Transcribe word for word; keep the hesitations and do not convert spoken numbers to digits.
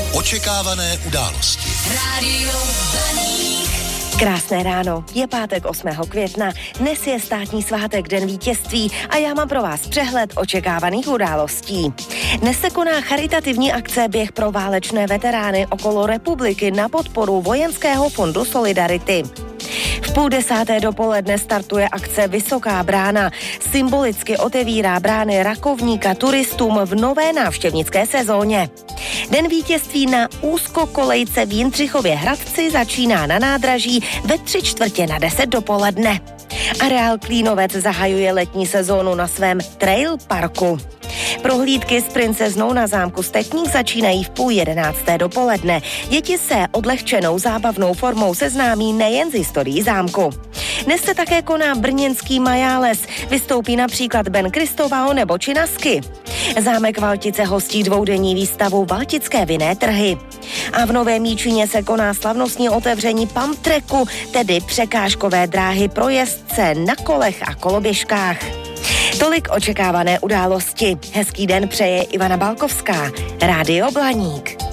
Očekávané události. Rádio Blaník. Krásné ráno, je pátek osmého května, dnes je státní svátek, Den vítězství a já mám pro vás přehled očekávaných událostí. Dnes se koná charitativní akce Běh pro válečné veterány okolo republiky na podporu Vojenského fondu Solidarity. V půl desáté dopoledne startuje akce Vysoká brána. Symbolicky otevírá brány Rakovníka turistům v nové návštěvnické sezóně. Den vítězství na úzkokolejce v Jindřichově Hradci začíná na nádraží ve tři čtvrtě na deset dopoledne. Areál Klínovec zahajuje letní sezónu na svém trail parku. Prohlídky s princeznou na zámku Stepník začínají v půl jedenácté dopoledne. Děti se odlehčenou zábavnou formou seznámí nejen z historií zámku. Dnes se také koná brněnský Majáles. Vystoupí například Ben Kristovao nebo Činasky. Zámek Valtice hostí dvoudenní výstavu Valtické vinné trhy. A v Novém Míčině se koná slavnostní otevření pump tracku, tedy překážkové dráhy pro jezdce na kolech a koloběžkách. Tolik očekávané události. Hezký den přeje Ivana Balkovská. Rádio Blaník.